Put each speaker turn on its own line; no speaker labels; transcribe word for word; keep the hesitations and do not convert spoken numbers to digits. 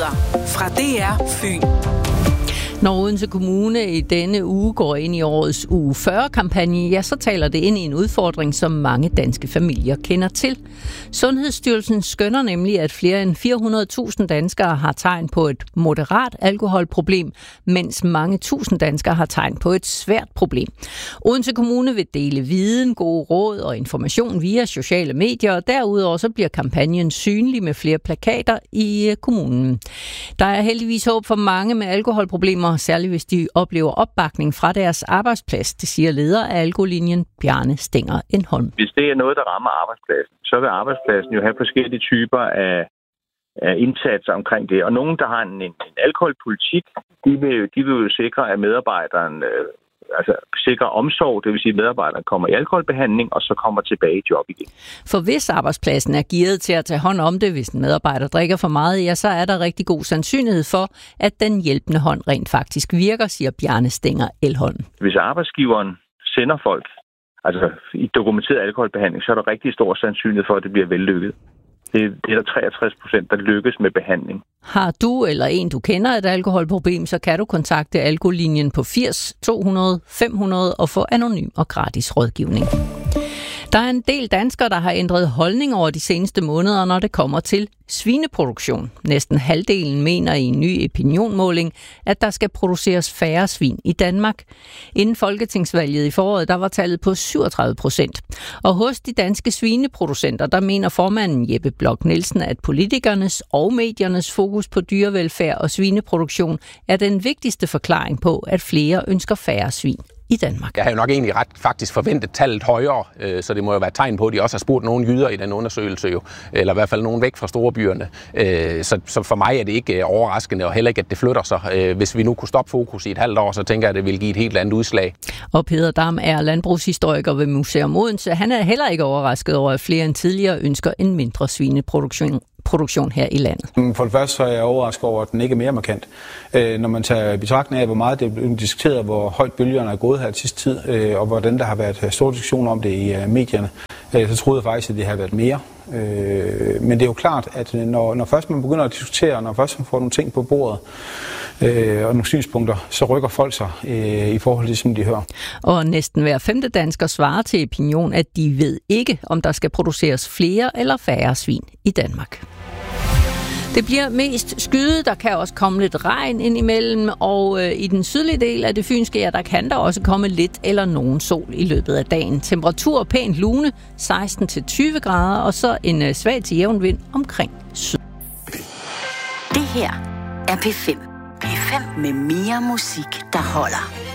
Nyheder fra D R Fyn.
Når Odense Kommune i denne uge går ind i årets uge fyrre-kampagne, ja, så taler det ind i en udfordring, som mange danske familier kender til. Sundhedsstyrelsen skønner nemlig, at flere end fire hundrede tusind danskere har tegn på et moderat alkoholproblem, mens mange tusind danskere har tegn på et svært problem. Odense Kommune vil dele viden, gode råd og information via sociale medier, og derudover så bliver kampagnen synlig med flere plakater i kommunen. Der er heldigvis håb for mange med alkoholproblemer, særligt hvis de oplever opbakning fra deres arbejdsplads. Det siger leder af Alkolinjen, Bjarne Stenger Elholm.
Hvis det er noget, der rammer arbejdspladsen, så vil arbejdspladsen jo have forskellige typer af, af indsatser omkring det. Og nogen, der har en, en, en alkoholpolitik, de vil, de vil jo sikre, at medarbejderen øh, altså sikre omsorg, det vil sige, at medarbejderen kommer i alkoholbehandling og så kommer tilbage i job igen.
For hvis arbejdspladsen er gearet til at tage hånd om det, hvis en medarbejder drikker for meget, ja, så er der rigtig god sandsynlighed for, at den hjælpende hånd rent faktisk virker, siger Bjarne Stenger Elholm.
Hvis arbejdsgiveren sender folk altså i dokumenteret alkoholbehandling, så er der rigtig stor sandsynlighed for, at det bliver vellykket. Det er der treogtres procent, der lykkes med behandling.
Har du eller en, du kender et alkoholproblem, så kan du kontakte Alkolinjen på firs to hundrede fem hundrede og få anonym og gratis rådgivning. Der er en del danskere, der har ændret holdning over de seneste måneder, når det kommer til svineproduktion. Næsten halvdelen mener i en ny opinionmåling, at der skal produceres færre svin i Danmark. Inden folketingsvalget i foråret, der var tallet på syvogtredive procent. Og hos de danske svineproducenter, der mener formanden Jeppe Bloch Nielsen, at politikernes og mediernes fokus på dyrevelfærd og svineproduktion er den vigtigste forklaring på, at flere ønsker færre svin i Danmark.
Jeg har jo nok egentlig ret faktisk forventet tallet højere, så det må jo være et tegn på, at de også har spurgt nogle jyder i den undersøgelse, jo, eller i hvert fald nogen væk fra storbyerne. Så, så for mig er det ikke overraskende, og heller ikke, at det flytter sig. Hvis vi nu kunne stoppe fokus i et halvt år, så tænker jeg, at det vil give et helt andet udslag.
Og Peder Dam er landbrugshistoriker ved Museum Odense. Han er heller ikke overrasket over, at flere end tidligere ønsker en mindre svineproduktion produktion her i landet.
For det første så er jeg overrasket over, at den ikke er mere markant. Når man tager betragtning af, hvor meget det er blevet diskuteret, hvor højt bølgerne er gået her i sidste tid, og hvordan der har været stor diskussion om det i medierne, så troede jeg faktisk, at det har været mere. Men det er jo klart, at når, når først man begynder at diskutere, når først man får nogle ting på bordet, og nogle synspunkter, så rykker folk sig i forhold til, som de hører.
Og næsten hver femte dansker svarer til Opinion, at de ved ikke, om der skal produceres flere eller færre svin i Danmark. Det bliver mest skyet, der kan også komme lidt regn indimellem, og øh, i den sydlige del af det fynske, ja, der kan der også komme lidt eller nogen sol i løbet af dagen. Temperatur pænt lune, seksten til tyve grader, og så en øh, svag til jævn vind omkring syd.
Det her er P fem. P fem med mere musik, der holder.